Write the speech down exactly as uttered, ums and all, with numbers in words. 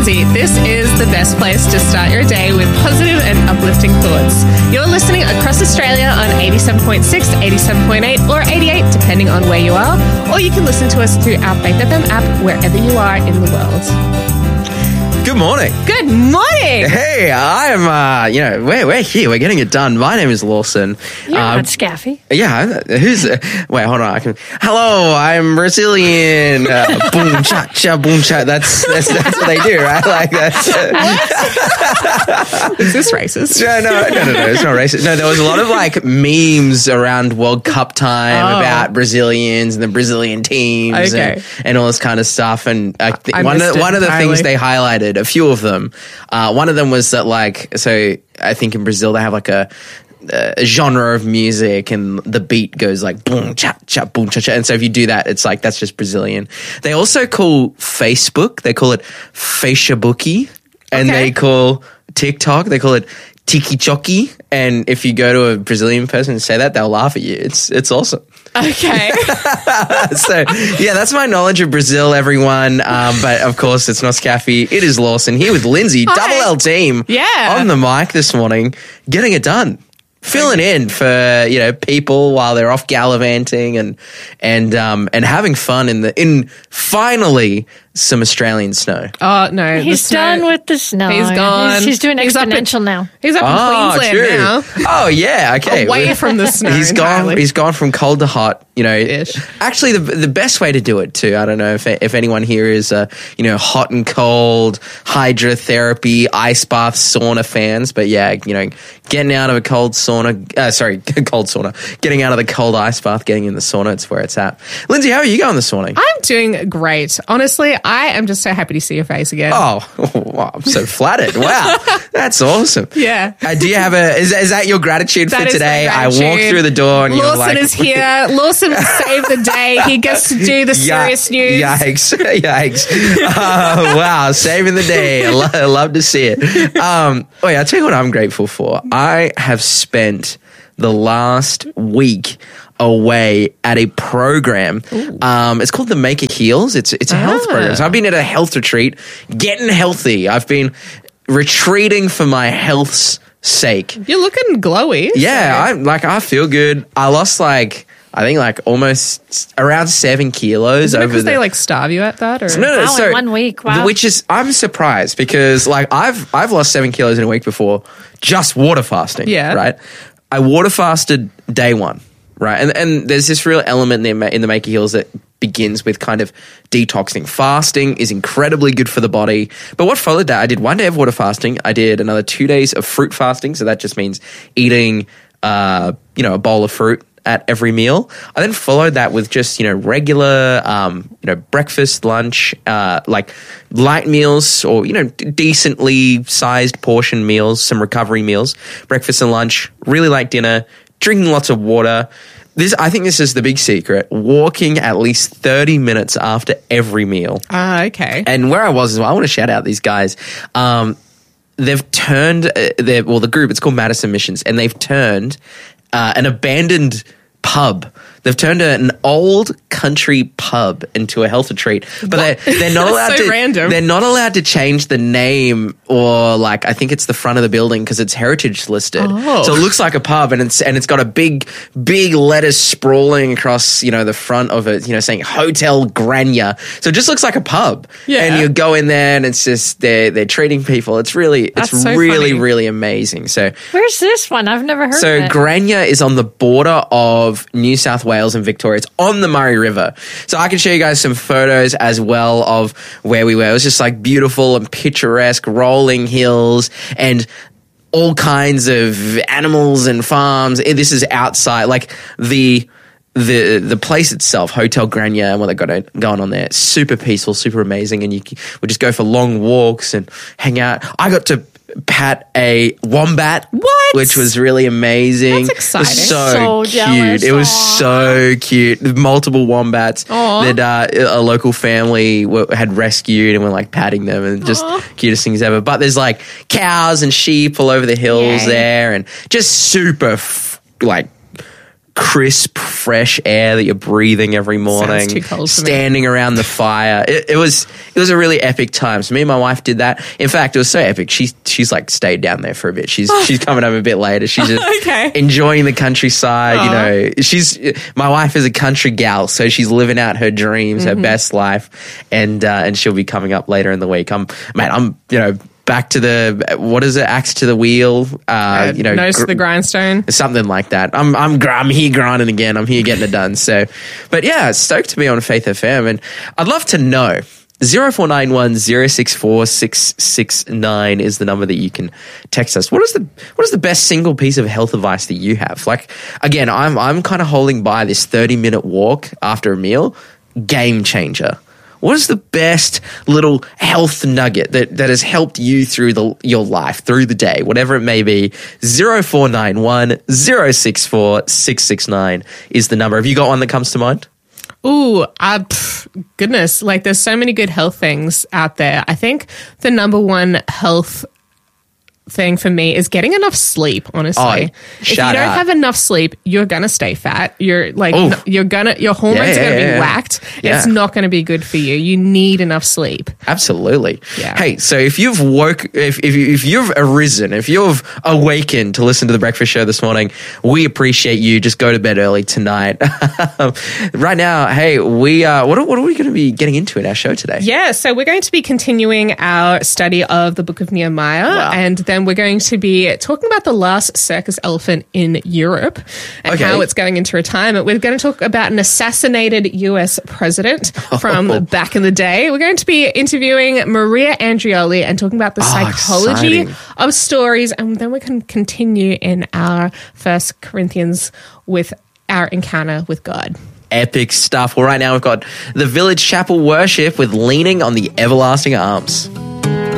Lindsay. This is the best place to start your day with positive and uplifting thoughts. You're listening across Australia on eighty-seven point six, eighty-seven point eight or eighty-eight, depending on where you are. Or you can listen to us through our Faith F M app wherever you are in the world. Good morning. Good morning. Hey, I'm, uh, you know, we're, we're here. We're getting it done. My name is Lawson. Yeah, uh, it's Scaffy. Yeah, who's, uh, wait, hold on. I can, hello, I'm Brazilian. Uh, boom, cha, cha, boom, cha. That's, that's, that's what they do, right? Like, that's. Uh, is this racist? No, no, no, no, no, it's not racist. No, there was a lot of like memes around World Cup time oh. about Brazilians and the Brazilian teams okay. and, and all this kind of stuff. And I th- I one, of, one of the entirely. things they highlighted, a few of them, uh, one of them was that like, so I think in Brazil they have like a, a genre of music and the beat goes like boom, cha, cha, boom, cha, cha. And so if you do that, it's like, that's just Brazilian. They also call Facebook, they call it Facebooki, and okay. they call TikTok, they call it Tiki Choki. And if you go to a Brazilian person and say that, they'll laugh at you. It's, it's awesome. Okay. So, yeah, that's my knowledge of Brazil, everyone. Um, but, of course, it's not Scaffy. It is Lawson here with Lindsay, Hi. Double L team, Yeah. on the mic this morning, getting it done. Filling in for, you know, people while they're off gallivanting and and um and having fun in the in finally some Australian snow. Oh, no. He's the snow, done with the snow. He's gone. He's, he's doing He's up exponential in- now. He's up in Oh, Queensland true. now. Oh, yeah, okay. Away We- from the snow He's entirely. gone. He's gone from cold to hot. You know, Ish. actually, the the best way to do it too. I don't know if if anyone here is, uh, you know, hot and cold hydrotherapy, ice bath, sauna fans. But yeah, you know, getting out of a cold sauna. Uh, sorry, cold sauna. Getting out of the cold ice bath, getting in the sauna. It's where it's at. Lindsay, how are you going this morning? I'm doing great. Honestly, I am just so happy to see your face again. Oh, wow, I'm so flattered. Wow, that's awesome. Yeah. Uh, do you have a? Is, is that your gratitude That for is my today? I gratitude. walked through the door and Lawson you're like, is here. Lawson will save the day. He gets to do the serious Yeah, news. Yikes. Yikes. Oh, wow. Saving the day. I, lo- I love to see it. Um, oh, yeah, I'll tell you what I'm grateful for. I have spent the last week away at a program. Um, it's called the Maker Heals. It's, it's a health Ah. program. So I've been at a health retreat, getting healthy. I've been retreating for my health's sake. You're looking glowy. Yeah, so- I like I feel good. I lost like I think like almost around seven kilos Is it over because the they like starve you at that? Or? no, no, Wow, so in one week, wow. Which is I'm surprised because like I've I've lost seven kilos in a week before just water fasting. Yeah. Right. I water fasted day one. Right. And and there's this real element in the, in the Maker Heals that begins with kind of detoxing. Fasting is incredibly good for the body. But what followed that, I did one day of water fasting. I did another two days of fruit fasting. So that just means eating, uh, you know, a bowl of fruit at every meal. I then followed that with just, you know, regular, um, you know, breakfast, lunch, uh, like light meals or, you know, d- decently sized portion meals, some recovery meals, breakfast and lunch, really light dinner, drinking lots of water. This, I think this is the big secret, walking at least thirty minutes after every meal. Ah, okay. And where I was as well, I want to shout out these guys. Um, they've turned, uh, their, well, the group, it's called Madison Missions, and they've turned uh, an abandoned pub. They've turned an old country pub into a health retreat, but they they're not allowed so to. random. They're not allowed to change the name or like I think it's the front of the building because it's heritage listed. Oh. So it looks like a pub, and it's and it's got a big big letters sprawling across you know the front of it, you know, saying Hotel Grania. So it just looks like a pub. Yeah. And you go in there, and it's just they're they're treating people. It's really it's That's so really funny. really amazing. So. Where's this one? I've never heard So of it. Grania is on the border of New South Wales and Victoria. It's on the Murray River. So I can show you guys some photos as well of where we were. It was just like beautiful and picturesque rolling hills and all kinds of animals and farms. This is outside, like the the the place itself, Hotel Grania, and what they got going on there. Super peaceful, super amazing, and you would just go for long walks and hang out. I got to pat a wombat, What? which was really amazing. That's exciting. It was so, So cute. jealous. It was Aw. so cute. Multiple wombats Aw. that uh, a local family were, had rescued and were like patting them and just Aw. cutest things ever. But there's like cows and sheep all over the hills Yay. there and just super f- like crisp, fresh air that you're breathing every morning. Sounds too cold for me. Standing around the fire. It, it was it was a really epic time. So me and my wife did that. In fact, it was so epic. She's she's like stayed down there for a bit. She's she's coming home a bit later. She's just Okay. enjoying the countryside. Aw. You know, she's my wife is a country gal, so she's living out her dreams, Mm-hmm. her best life, and uh, and she'll be coming up later in the week. I'm man, I'm you know. Back to the what is it? Axe to the wheel. Uh, you know, Nose gr- to the grindstone. something like that. I'm I'm gr- I'm here grinding again. I'm here getting it done. So, but yeah, stoked to be on Faith F M, and I'd love to know. zero four nine one zero six four six six nine is the number that you can text us. What is the what is the best single piece of health advice that you have? Like again, I'm I'm kind of holding by this thirty minute walk after a meal. Game changer. What is the best little health nugget that, that has helped you through the, your life, through the day, whatever it may be? zero four nine one zero six four six six nine is the number. Have you got one that comes to mind? Ooh, uh, pff, goodness. Like, there's so many good health things out there. I think the number one health thing for me is getting enough sleep, honestly. Oh, if you shout don't out. have enough sleep, you're going to stay fat. You're like, Oof. n- you're going to, your hormones Yeah, are going to yeah, be yeah. whacked. Yeah. It's not going to be good for you. You need enough sleep. Absolutely. Yeah. Hey, so if you've woke, if, if, you- if you've arisen, if you've awakened to listen to the breakfast show this morning, we appreciate you. Just go to bed early tonight. Right now, hey, we, uh, what are, what are we going to be getting into in our show today? Yeah, so we're going to be continuing our study of the Book of Nehemiah, Wow. and then we're going to be talking about the last circus elephant in Europe and Okay. how it's going into retirement. We're going to talk about an assassinated U S president from Oh. back in the day. We're going to be interviewing Maria Andrioli and talking about the Oh, psychology exciting. of stories, and then we can continue in our First Corinthians with our encounter with God. Epic stuff. Well, right now we've got the Village Chapel Worship with Leaning on the Everlasting Arms.